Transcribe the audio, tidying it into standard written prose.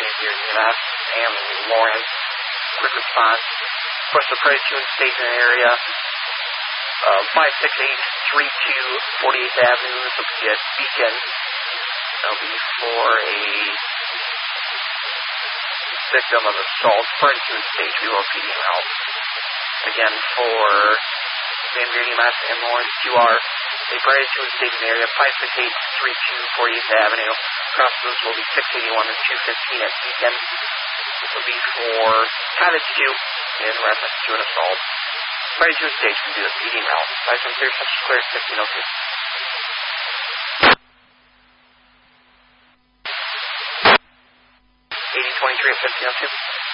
here, UMass and Lawrence. Quick response. Push the Prairie June Station area. 56832 48th Avenue. This will be at Beacon. That'll be for a victim of assault. Prairie June Station. We will feed him out. Again, for San Diego, UMass and Lawrence, you are a Prairie June Station area. 56832 48th Avenue. Crosses will be 681 and 215 at Beacon. This will be for Cottage 2 in reference to an assault. Prairie June Station do the PD now. License clear, such clear, 1502. 8023 at 1502.